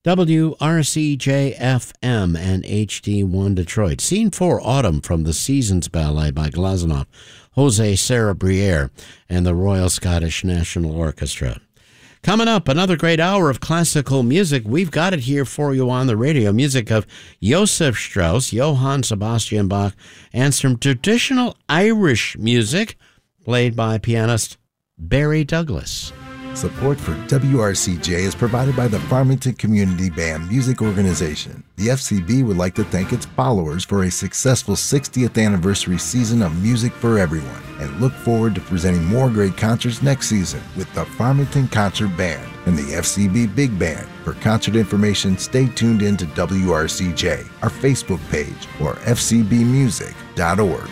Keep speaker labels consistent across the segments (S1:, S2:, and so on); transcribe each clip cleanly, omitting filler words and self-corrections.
S1: WRCJ-FM and HD1 Detroit. Scene 4, Autumn, from the Seasons Ballet by Glazunov, Jose Sarah Briere, and the Royal Scottish National Orchestra. Coming up, another great hour of classical music. We've got it here for you on the radio. Music of Joseph Strauss, Johann Sebastian Bach, and some traditional Irish music played by pianist Barry Douglas.
S2: Support for WRCJ is provided by the Farmington Community Band Music Organization. The FCB would like to thank its followers for a successful 60th anniversary season of music for everyone and look forward to presenting more great concerts next season with the Farmington Concert Band and the FCB Big Band. For concert information, stay tuned in to WRCJ, our Facebook page, or fcbmusic.org.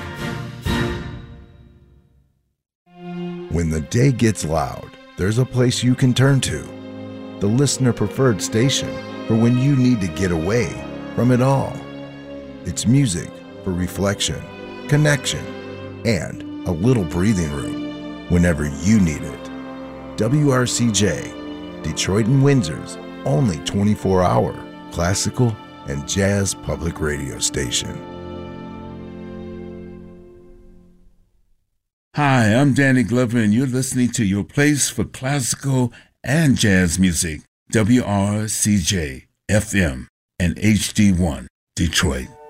S2: When the day gets loud, there's a place you can turn to, the listener-preferred station for when you need to get away from it all. It's music for reflection, connection, and a little breathing room whenever you need it. WRCJ, Detroit and Windsor's only 24-hour classical and jazz public radio station.
S3: Hi, I'm Danny Glover, and you're listening to your place for classical and jazz music, WRCJ, FM, and HD1, Detroit.